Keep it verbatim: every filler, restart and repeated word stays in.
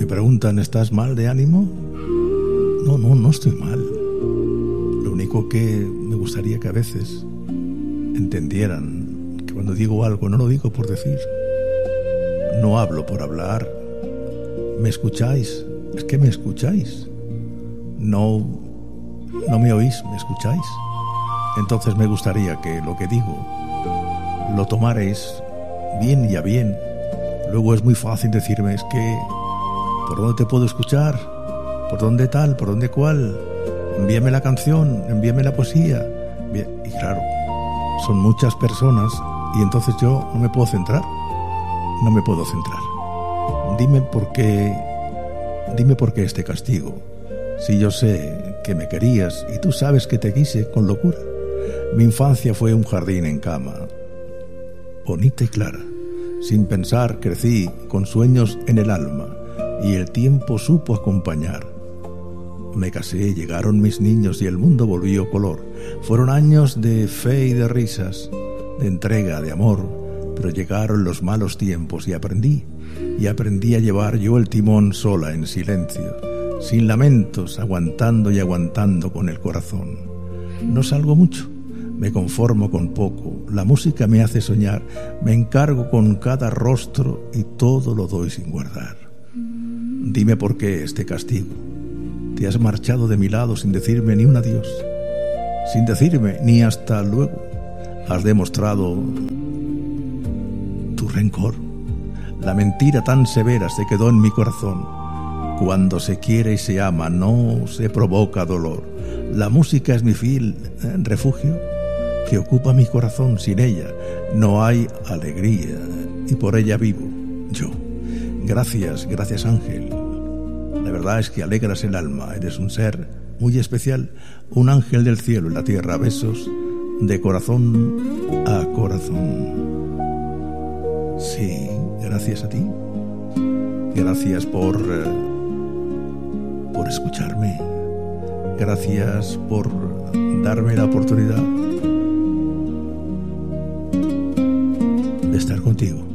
Me preguntan, ¿estás mal de ánimo? No, no, no estoy mal. Lo único que me gustaría que a veces entendieran que cuando digo algo no lo digo por decir. No hablo por hablar. ¿Me escucháis? Es que me escucháis. No, no me oís, ¿me escucháis? Entonces me gustaría que lo que digo lo tomarais bien y a bien. Luego es muy fácil decirme, es que ¿por dónde te puedo escuchar? ¿Por dónde tal? ¿Por dónde cuál? Envíame la canción, envíame la poesía. Bien, y claro, son muchas personas y entonces yo no me puedo centrar. No me puedo centrar. Dime por qué, dime por qué este castigo. Si yo sé que me querías y tú sabes que te quise con locura. Mi infancia fue un jardín en cama, bonita y clara. Sin pensar crecí con sueños en el alma y el tiempo supo acompañar. Me casé, llegaron mis niños y el mundo volvió color. Fueron años de fe y de risas, de entrega, de amor, pero llegaron los malos tiempos y aprendí, y aprendí a llevar yo el timón sola en silencio, sin lamentos, aguantando y aguantando con el corazón. No salgo mucho, me conformo con poco, la música me hace soñar, me encargo con cada rostro y todo lo doy sin guardar. Dime por qué este castigo. Te has marchado de mi lado sin decirme ni un adiós, sin decirme ni hasta luego. Has demostrado tu rencor. La mentira tan severa se quedó en mi corazón. Cuando se quiere y se ama no se provoca dolor. La música es mi fiel eh, refugio que ocupa mi corazón. Sin ella no hay alegría y por ella vivo yo. Gracias, gracias Ángel. La verdad es que alegras el alma. Eres un ser muy especial, un ángel del cielo en la tierra. Besos de corazón a corazón. Sí, gracias a ti. Gracias por eh, por escucharme. Gracias por darme la oportunidad de estar contigo.